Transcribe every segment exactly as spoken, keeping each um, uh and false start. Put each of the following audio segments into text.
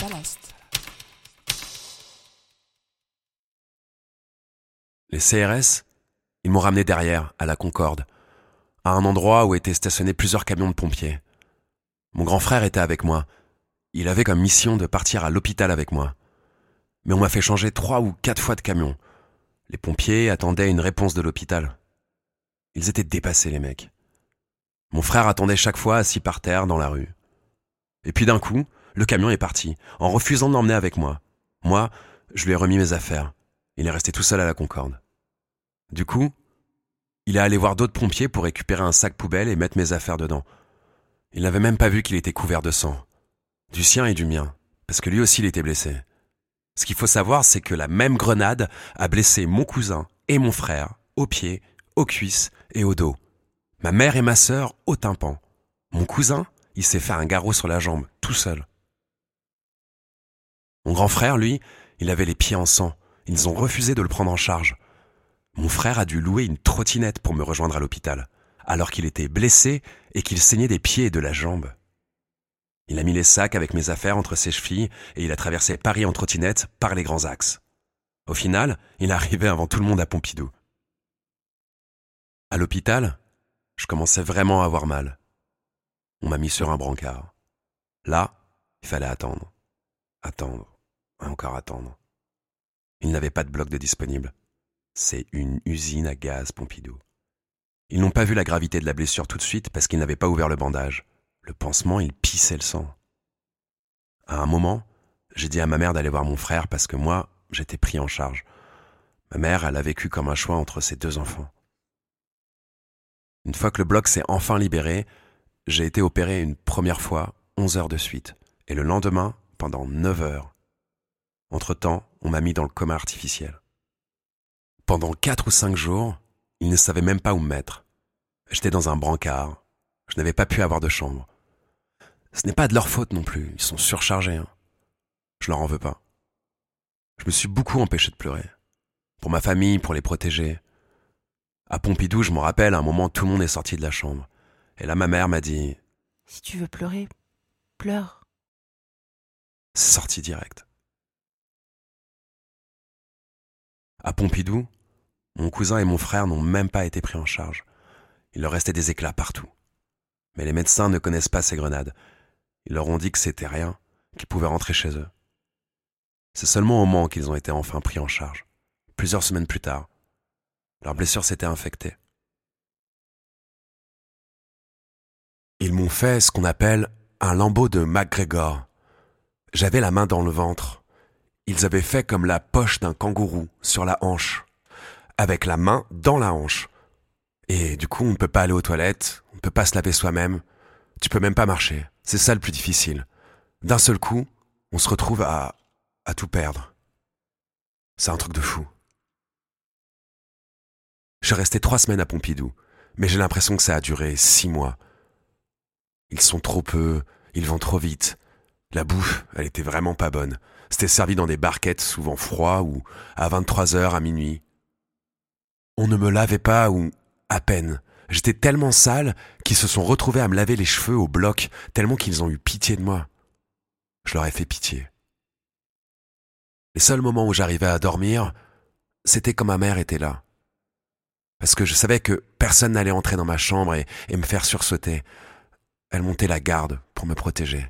Ballast. Les C R S, ils m'ont ramené derrière, à la Concorde, à un endroit où étaient stationnés plusieurs camions de pompiers. Mon grand frère était avec moi. Il avait comme mission de partir à l'hôpital avec moi. Mais on m'a fait changer trois ou quatre fois de camion. Les pompiers attendaient une réponse de l'hôpital. Ils étaient dépassés, les mecs. Mon frère attendait chaque fois assis par terre dans la rue. Et puis d'un coup, le camion est parti, en refusant de l'emmener avec moi. Moi, je lui ai remis mes affaires. Il est resté tout seul à la Concorde. Du coup, il est allé voir d'autres pompiers pour récupérer un sac poubelle et mettre mes affaires dedans. Il n'avait même pas vu qu'il était couvert de sang. Du sien et du mien, parce que lui aussi il était blessé. Ce qu'il faut savoir, c'est que la même grenade a blessé mon cousin et mon frère, aux pieds, aux cuisses et au dos. Ma mère et ma sœur au tympan. Mon cousin, il s'est fait un garrot sur la jambe, tout seul. Mon grand frère, lui, il avait les pieds en sang. Ils ont refusé de le prendre en charge. Mon frère a dû louer une trottinette pour me rejoindre à l'hôpital, alors qu'il était blessé et qu'il saignait des pieds et de la jambe. Il a mis les sacs avec mes affaires entre ses chevilles et il a traversé Paris en trottinette par les grands axes. Au final, il est arrivé avant tout le monde à Pompidou. À l'hôpital, je commençais vraiment à avoir mal. On m'a mis sur un brancard. Là, il fallait attendre. Attendre. Et encore attendre. Il n'avait pas de bloc de disponible. C'est une usine à gaz, Pompidou. Ils n'ont pas vu la gravité de la blessure tout de suite parce qu'ils n'avaient pas ouvert le bandage. Le pansement, il pissait le sang. À un moment, j'ai dit à ma mère d'aller voir mon frère parce que moi, j'étais pris en charge. Ma mère, elle a vécu comme un choix entre ses deux enfants. Une fois que le bloc s'est enfin libéré, j'ai été opéré une première fois, onze heures de suite, et le lendemain, pendant neuf heures. Entre-temps, on m'a mis dans le coma artificiel. Pendant quatre ou cinq jours, ils ne savaient même pas où me mettre. J'étais dans un brancard. Je n'avais pas pu avoir de chambre. Ce n'est pas de leur faute non plus. Ils sont surchargés. Hein. Je leur en veux pas. Je me suis beaucoup empêché de pleurer. Pour ma famille, pour les protéger. À Pompidou, je me rappelle, à un moment, tout le monde est sorti de la chambre. Et là, ma mère m'a dit « Si tu veux pleurer, pleure. » C'est sorti direct. À Pompidou, mon cousin et mon frère n'ont même pas été pris en charge. Il leur restait des éclats partout. Mais les médecins ne connaissent pas ces grenades. Ils leur ont dit que c'était rien, qu'ils pouvaient rentrer chez eux. C'est seulement au Mans qu'ils ont été enfin pris en charge. Plusieurs semaines plus tard, leurs blessures s'étaient infectées. Ils m'ont fait ce qu'on appelle un lambeau de MacGregor. J'avais la main dans le ventre. Ils avaient fait comme la poche d'un kangourou sur la hanche, avec la main dans la hanche. Et du coup, on ne peut pas aller aux toilettes, on ne peut pas se laver soi-même, tu peux même pas marcher. C'est ça le plus difficile. D'un seul coup, on se retrouve à, à tout perdre. C'est un truc de fou. Je suis resté trois semaines à Pompidou, mais j'ai l'impression que ça a duré six mois. Ils sont trop peu, ils vont trop vite. La bouffe, elle était vraiment pas bonne. C'était servi dans des barquettes, souvent froids, ou à vingt-trois heures, à minuit. On ne me lavait pas, ou à peine. J'étais tellement sale qu'ils se sont retrouvés à me laver les cheveux au bloc, tellement qu'ils ont eu pitié de moi. Je leur ai fait pitié. Les seuls moments où j'arrivais à dormir, c'était quand ma mère était là. Parce que je savais que personne n'allait entrer dans ma chambre et, et me faire sursauter. Elle montait la garde pour me protéger.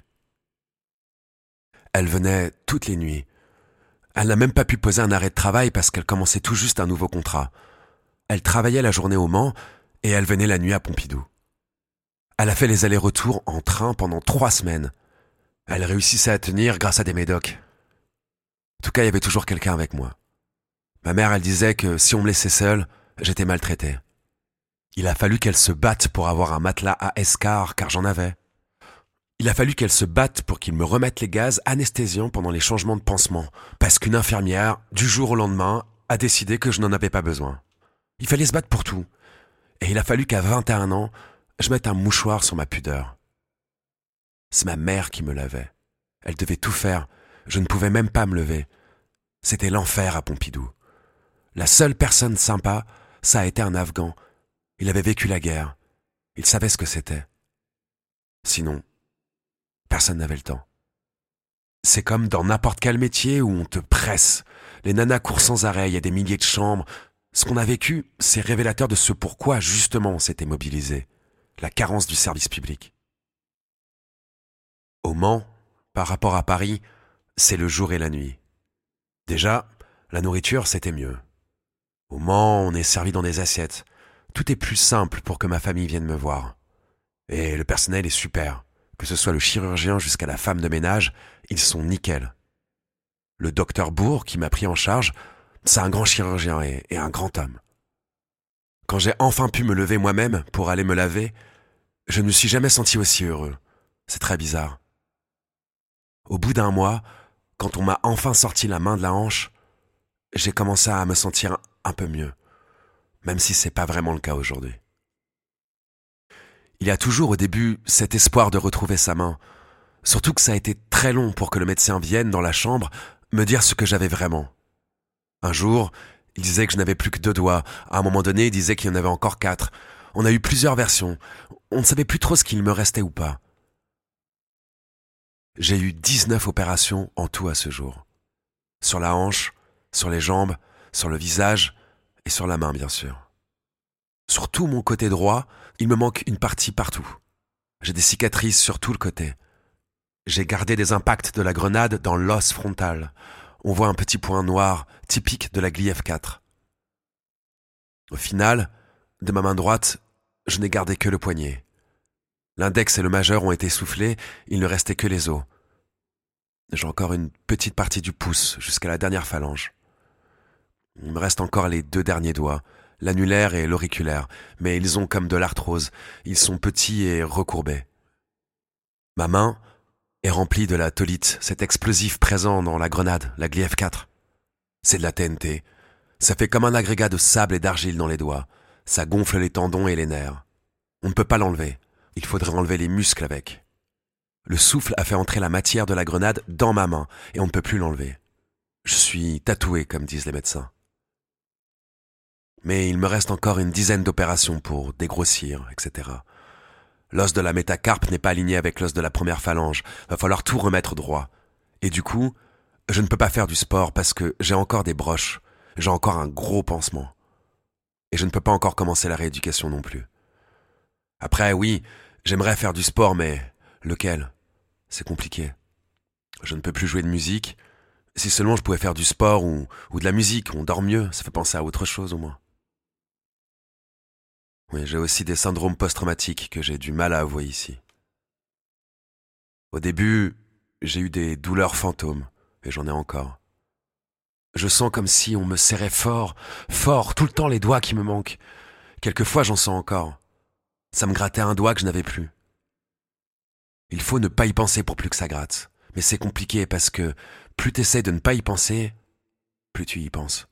Elle venait toutes les nuits. Elle n'a même pas pu poser un arrêt de travail parce qu'elle commençait tout juste un nouveau contrat. Elle travaillait la journée au Mans et elle venait la nuit à Pompidou. Elle a fait les allers-retours en train pendant trois semaines. Elle réussissait à tenir grâce à des médocs. En tout cas, il y avait toujours quelqu'un avec moi. Ma mère, elle disait que si on me laissait seul, j'étais maltraité. Il a fallu qu'elle se batte pour avoir un matelas à escar, car j'en avais. Il a fallu qu'elle se batte pour qu'ils me remettent les gaz anesthésiants pendant les changements de pansement, parce qu'une infirmière, du jour au lendemain, a décidé que je n'en avais pas besoin. Il fallait se battre pour tout. Et il a fallu qu'à vingt et un ans, je mette un mouchoir sur ma pudeur. C'est ma mère qui me lavait. Elle devait tout faire. Je ne pouvais même pas me lever. C'était l'enfer à Pompidou. La seule personne sympa, ça a été un Afghan. Il avait vécu la guerre. Il savait ce que c'était. Sinon, personne n'avait le temps. C'est comme dans n'importe quel métier où on te presse. Les nanas courent sans arrêt, il y a des milliers de chambres. Ce qu'on a vécu, c'est révélateur de ce pourquoi justement on s'était mobilisé. La carence du service public. Au Mans, par rapport à Paris, c'est le jour et la nuit. Déjà, la nourriture, c'était mieux. Au Mans, on est servi dans des assiettes. Tout est plus simple pour que ma famille vienne me voir. Et le personnel est super. Que ce soit le chirurgien jusqu'à la femme de ménage, ils sont nickel. Le docteur Bourg, qui m'a pris en charge, c'est un grand chirurgien et, et un grand homme. Quand j'ai enfin pu me lever moi-même pour aller me laver, je ne me suis jamais senti aussi heureux. C'est très bizarre. Au bout d'un mois, quand on m'a enfin sorti la main de la hanche, j'ai commencé à me sentir un peu mieux, même si c'est pas vraiment le cas aujourd'hui. Il y a toujours au début cet espoir de retrouver sa main, surtout que ça a été très long pour que le médecin vienne dans la chambre me dire ce que j'avais vraiment. Un jour, il disait que je n'avais plus que deux doigts, à un moment donné, il disait qu'il y en avait encore quatre. On a eu plusieurs versions, on ne savait plus trop ce qu'il me restait ou pas. J'ai eu dix-neuf opérations en tout à ce jour. Sur la hanche, sur les jambes, sur le visage et sur la main, bien sûr. Sur tout mon côté droit, il me manque une partie partout. J'ai des cicatrices sur tout le côté. J'ai gardé des impacts de la grenade dans l'os frontal. On voit un petit point noir, typique de la glyphe quatre. Au final, de ma main droite, je n'ai gardé que le poignet. L'index et le majeur ont été soufflés, il ne restait que les os. J'ai encore une petite partie du pouce, jusqu'à la dernière phalange. Il me reste encore les deux derniers doigts, l'annulaire et l'auriculaire, mais ils ont comme de l'arthrose, ils sont petits et recourbés. Ma main est remplie de la tholite, cet explosif présent dans la grenade, la glyphe quatre. C'est de la T N T. Ça fait comme un agrégat de sable et d'argile dans les doigts. Ça gonfle les tendons et les nerfs. On ne peut pas l'enlever. Il faudrait enlever les muscles avec. Le souffle a fait entrer la matière de la grenade dans ma main et on ne peut plus l'enlever. Je suis tatoué, comme disent les médecins. Mais il me reste encore une dizaine d'opérations pour dégrossir, et cetera. L'os de la métacarpe n'est pas aligné avec l'os de la première phalange. Va falloir tout remettre droit. Et du coup, je ne peux pas faire du sport parce que j'ai encore des broches. J'ai encore un gros pansement. Et je ne peux pas encore commencer la rééducation non plus. Après, oui, j'aimerais faire du sport, mais lequel ? C'est compliqué. Je ne peux plus jouer de musique. Si seulement je pouvais faire du sport ou, ou de la musique, on dort mieux, ça fait penser à autre chose au moins. Oui, j'ai aussi des syndromes post-traumatiques que j'ai du mal à avouer ici. Au début, j'ai eu des douleurs fantômes, et j'en ai encore. Je sens comme si on me serrait fort, fort, tout le temps les doigts qui me manquent. Quelquefois, j'en sens encore. Ça me grattait un doigt que je n'avais plus. Il faut ne pas y penser pour plus que ça gratte. Mais c'est compliqué parce que plus t'essaies de ne pas y penser, plus tu y penses.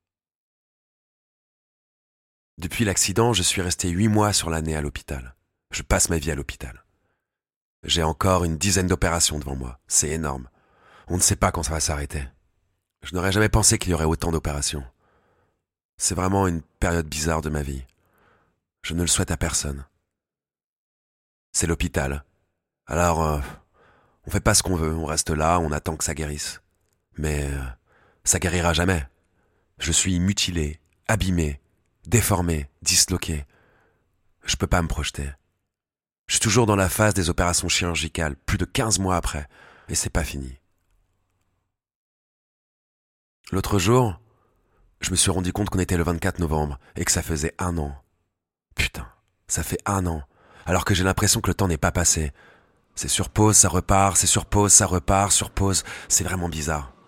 Depuis l'accident, je suis resté huit mois sur l'année à l'hôpital. Je passe ma vie à l'hôpital. J'ai encore une dizaine d'opérations devant moi. C'est énorme. On ne sait pas quand ça va s'arrêter. Je n'aurais jamais pensé qu'il y aurait autant d'opérations. C'est vraiment une période bizarre de ma vie. Je ne le souhaite à personne. C'est l'hôpital. Alors, euh, on fait pas ce qu'on veut, on reste là, on attend que ça guérisse. Mais euh, ça guérira jamais. Je suis mutilé, abîmé, déformé, disloqué. Je peux pas me projeter. Je suis toujours dans la phase des opérations chirurgicales, plus de quinze mois après, et c'est pas fini. L'autre jour, je me suis rendu compte qu'on était le vingt-quatre novembre et que ça faisait un an. Putain, ça fait un an, alors que j'ai l'impression que le temps n'est pas passé. C'est sur pause, ça repart, c'est sur pause, ça repart, sur pause, c'est vraiment bizarre.